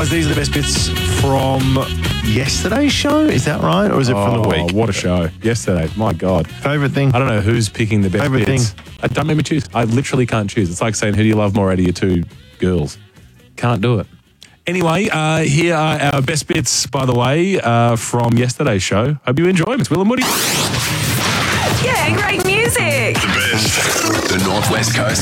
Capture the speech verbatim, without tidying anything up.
These are the best bits from yesterday's show. Is that right? Or is it from the Oh, week? what a show. Yesterday. My God. Favourite thing? I don't know who's picking the best Favourite bits. thing? Uh, Don't make me choose. I literally can't choose. It's like saying, who do you love more out of your two girls? Can't do it. Anyway, uh, here are our best bits, by the way, uh, from yesterday's show. Hope you enjoy them. It's Will and Woody. Yeah, great music. The best. The Northwest Coast.